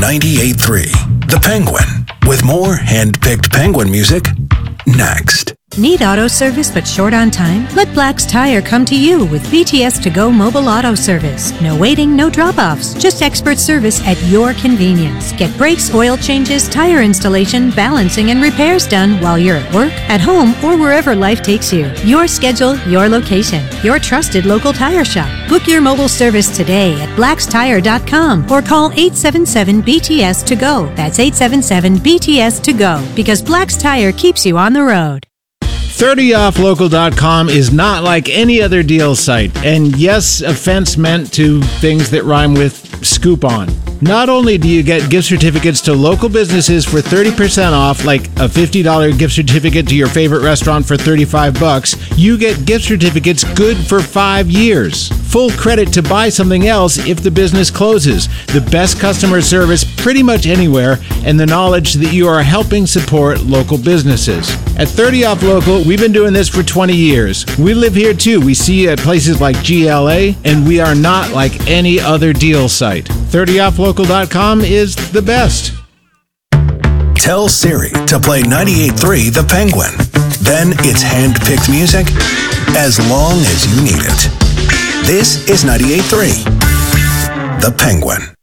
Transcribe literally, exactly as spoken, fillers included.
ninety-eight point three The Penguin, with more hand-picked Penguin music next. Need auto service but short on time? Let Black's Tire come to you with B T S to go mobile auto service. No waiting, no drop-offs, just expert service at your convenience. Get brakes, oil changes, tire installation, balancing, and repairs done while you're at work, at home, or wherever life takes you. Your schedule, your location, your trusted local tire shop. Book your mobile service today at blacks tire dot com or call eight seven seven B T S to go. That's eight seven seven B T S to go, because Black's Tire keeps you on the road. thirty off local dot com is not like any other deal site. And yes, offense meant to things that rhyme with scoop on. Not only do you get gift certificates to local businesses for thirty percent off, like a fifty dollars gift certificate to your favorite restaurant for thirty-five bucks, you get gift certificates good for five years. Full credit to buy something else if the business closes. The best customer service pretty much anywhere, and the knowledge that you are helping support local businesses. At thirty off Local, we've been doing this for twenty years. We live here too. We see you at places like G L A, and we are not like any other deal site. thirty off local dot com is the best. Tell Siri to play ninety-eight point three The Penguin. Then it's hand-picked music as long as you need it. This is ninety-eight point three The Penguin.